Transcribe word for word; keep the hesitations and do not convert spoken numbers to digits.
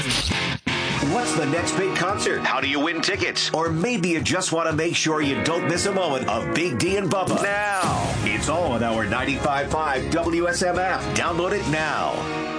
What's the next big concert? How do you win tickets? Or maybe you just want to make sure you don't miss a moment of Big D and Bubba. Now, it's all on our ninety-five point five W S M app. Download it now.